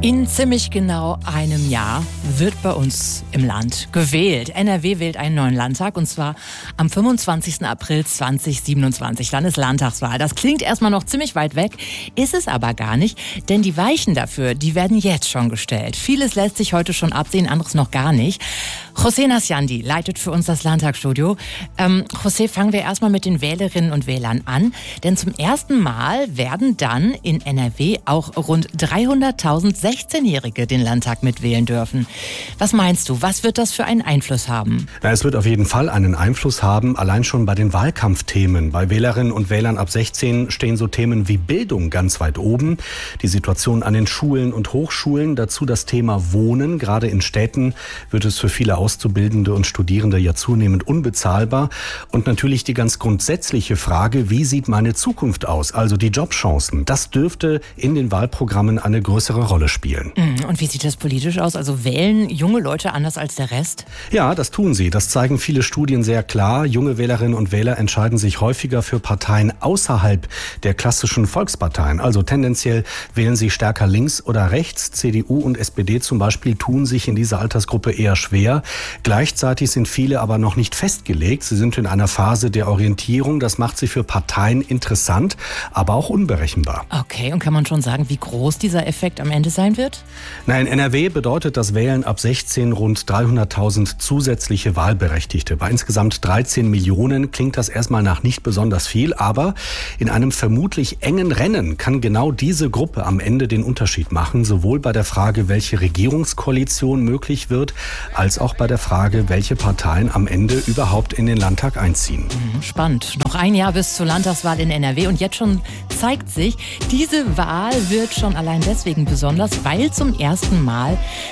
In ziemlich genau einem Jahr wird bei uns im Land gewählt. NRW wählt einen neuen Landtag und zwar am 25. April 2027, Landeslandtagswahl. Das klingt erstmal noch ziemlich weit weg, ist es aber gar nicht, denn die Weichen dafür, die werden jetzt schon gestellt. Vieles lässt sich heute schon absehen, anderes noch gar nicht. José Nasciandi leitet für uns das Landtagsstudio. José, fangen wir erstmal mit den Wählerinnen und Wählern an, denn zum ersten Mal werden dann in NRW auch rund 300.000 16-Jährige den Landtag mitwählen dürfen. Was meinst du, was wird das für einen Einfluss haben? Es wird auf jeden Fall einen Einfluss haben, allein schon bei den Wahlkampfthemen. Bei Wählerinnen und Wählern ab 16 stehen so Themen wie Bildung ganz weit oben, die Situation an den Schulen und Hochschulen, dazu das Thema Wohnen. Gerade in Städten wird es für viele Auszubildende und Studierende ja zunehmend unbezahlbar. Und natürlich die ganz grundsätzliche Frage, wie sieht meine Zukunft aus, also die Jobchancen. Das dürfte in den Wahlprogrammen eine größere Rolle spielen. Und wie sieht das politisch aus? Also wählen junge Leute anders als der Rest? Ja, das tun sie. Das zeigen viele Studien sehr klar. Junge Wählerinnen und Wähler entscheiden sich häufiger für Parteien außerhalb der klassischen Volksparteien. Also tendenziell wählen sie stärker links oder rechts. CDU und SPD zum Beispiel tun sich in dieser Altersgruppe eher schwer. Gleichzeitig sind viele aber noch nicht festgelegt. Sie sind in einer Phase der Orientierung. Das macht sie für Parteien interessant, aber auch unberechenbar. Okay, und kann man schon sagen, wie groß dieser Effekt am Ende sein wird? Na, in NRW bedeutet das Wählen ab 16 rund 300.000 zusätzliche Wahlberechtigte. Bei insgesamt 13 Millionen klingt das erstmal nach nicht besonders viel, aber in einem vermutlich engen Rennen kann genau diese Gruppe am Ende den Unterschied machen, sowohl bei der Frage, welche Regierungskoalition möglich wird, als auch bei der Frage, welche Parteien am Ende überhaupt in den Landtag einziehen. Spannend. Noch ein Jahr bis zur Landtagswahl in NRW und jetzt schon zeigt sich, diese Wahl wird schon allein deswegen besonders, weil zum ersten Mal